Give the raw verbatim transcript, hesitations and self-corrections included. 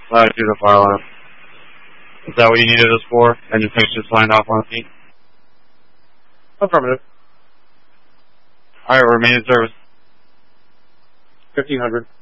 Uh, do the fire alarm. Is that what you needed us for? And your fix just signed off on me? Affirmative. Alright, remain in service. fifteen hundred.